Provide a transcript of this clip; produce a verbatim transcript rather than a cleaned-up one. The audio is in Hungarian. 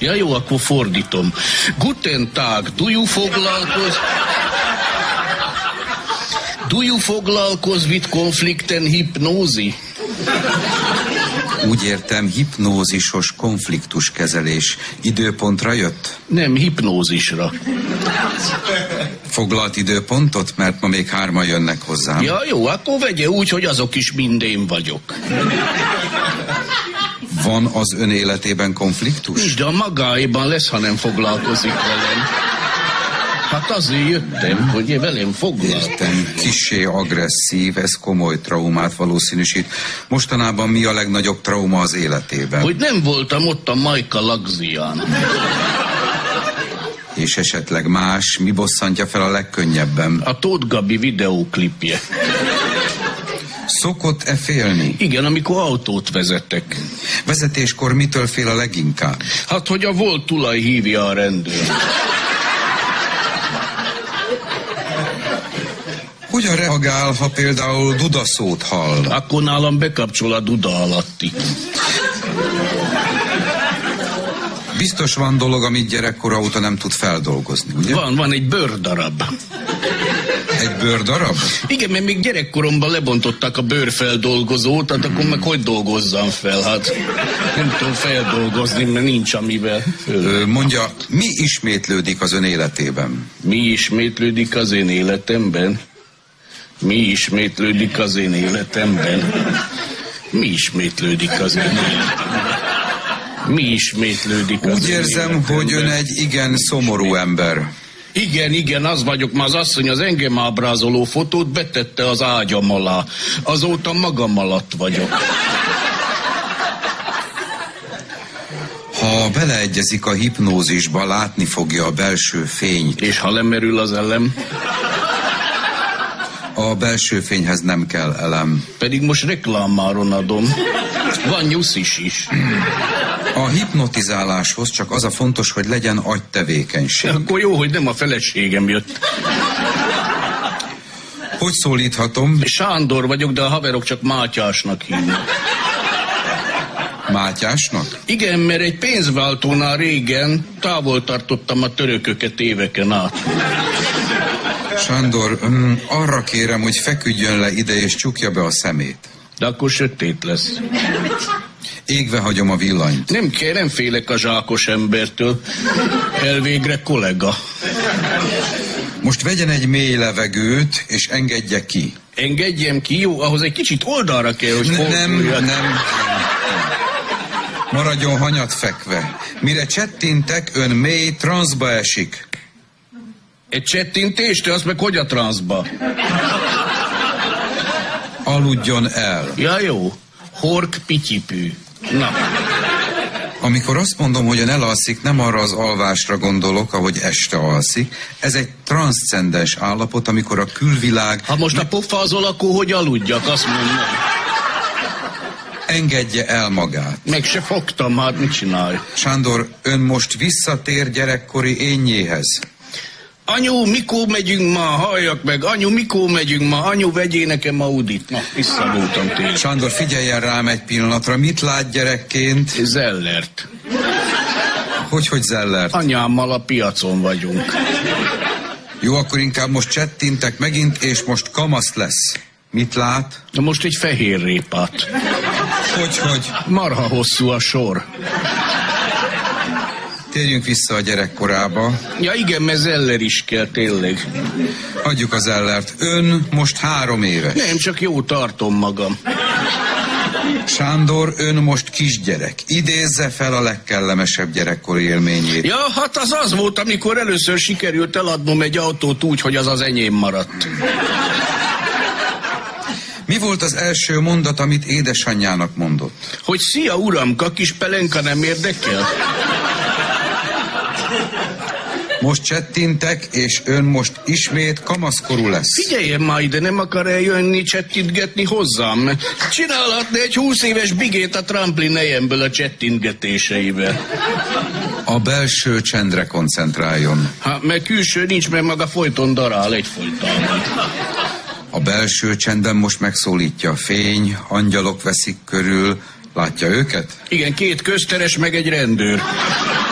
Ja jó, akkor fordítom. Guten Tag, do you foglalkoz... Do you foglalkoz with conflict and hypnosis? Úgy értem, hipnózisos konfliktuskezelés. Időpontra jött? Nem, hipnózisra. Foglalt időpontot? Mert ma még hárman jönnek hozzám. Ja jó, akkor vegye úgy, hogy azok is mind én vagyok. Van az ön életében konfliktus? Nincs, de a magáéban lesz, ha nem foglalkozik velem. Hát azért jöttem, hogy velem foglalkozik. Értem, kissé agresszív, ez komoly traumát valószínűsít. Mostanában mi a legnagyobb trauma az életében? Hogy nem voltam ott a Majka Lagzián. És esetleg más, mi bosszantja fel a legkönnyebben? A Tóth Gabi videóklipje. Szokott-e félni? Igen, amikor autót vezetek. Vezetéskor mitől fél a leginkább? Hát, hogy a volt tulaj hívja a rendőrt. Hogyan reagál, ha például dudaszót hall? Akkor nálam bekapcsol a duda alatti. Biztos van dolog, amit gyerekkora óta nem tud feldolgozni, ugye? Van, van egy bőrdarab. Egy bőrdarab? Igen, mert még gyerekkoromban lebontották a bőrfeldolgozót, hát akkor meg hogy dolgozzam fel? Hát nem tudom feldolgozni, mert nincs amivel. Ö, mondja, mi ismétlődik az ön életében? Mi ismétlődik az én életemben? Mi ismétlődik az én életemben? Mi ismétlődik az én életemben? Mi ismétlődik az Úgy én érzem, életemben? hogy ön egy igen szomorú ember. Igen, igen, az vagyok, ma az asszony az engem ábrázoló fotót betette az ágyam alá. Azóta magam alatt vagyok. Ha beleegyezik a hipnózisba, látni fogja a belső fényt. És ha lemerül az elem? A belső fényhez nem kell elem. Pedig most reklámáron adom. Van nyuszis is. A hipnotizáláshoz csak az a fontos, hogy legyen agytevékenység. Akkor jó, hogy nem a feleségem jött. Hogy szólíthatom? Sándor vagyok, de a haverok csak Mátyásnak hívnak. Mátyásnak? Igen, mert egy pénzváltónál régen távol tartottam a törököket éveken át. Sándor, um, arra kérem, hogy feküdjön le ide és csukja be a szemét. De akkor sötét lesz. Égve hagyom a villanyt. Nem kell, nem félek a zsákos embertől. Elvégre kollega. Most vegyen egy mély levegőt, és engedje ki. Engedjem ki, jó, ahhoz egy kicsit oldalra kell, hogy Nem, forduljak. nem. Maradjon hanyat fekve. Mire csettintek, ön mély transzba esik. Egy csettintést, azt meg hogy a transzba? Aludjon el. Ja jó, hork pityipű. Na. Amikor azt mondom, hogy ön elalszik, nem arra az alvásra gondolok, ahogy este alszik. Ez egy transzcendens állapot, amikor a külvilág... Ha most a pofázol, akkor hogy aludjak, azt mondom. Engedje el magát. Meg se fogtam, hát mit csinálj? Sándor, ön most visszatér gyerekkori énjéhez. Anyu, mikor megyünk ma? Halljak meg. Anyu, mikor megyünk ma? Anyu, vegyél nekem Audit. Na, visszavultam tényleg. Sándor, figyeljen rám egy pillanatra. Mit lát gyerekként? Zellert. Hogy, hogy Zellert? Anyámmal a piacon vagyunk. Jó, akkor inkább most csettintek megint, és most kamasz lesz. Mit lát? Na most egy fehér répát. Hogy, hogy? Marha hosszú a sor. Térjünk vissza a gyerekkorába. Ja igen, mert Zeller is kell, tényleg. Hagyjuk az Zellert. Ön most három éves. Nem, csak jó tartom magam. Sándor, ön most kisgyerek. Idézze fel a legkellemesebb gyerekkori élményét. Ja, hát az az volt, amikor először sikerült eladnom egy autót úgy, hogy az az enyém maradt. Mi volt az első mondat, amit édesanyjának mondott? Hogy szia uramka, kis pelenka nem érdekel? Most csettintek, és ön most ismét kamaszkorú lesz. Figyeljen már ide, nem akar eljönni csettintgetni hozzám? Csinálhatni egy húsz éves bigét a tramplin nejemből a csettintgetéseivel. A belső csendre koncentráljon. Hát, mert külső nincs, mert maga folyton darál egyfolytában. A belső csendben most megszólítja a fény, angyalok veszik körül. Látja őket? Igen, két közteres, meg egy rendőr.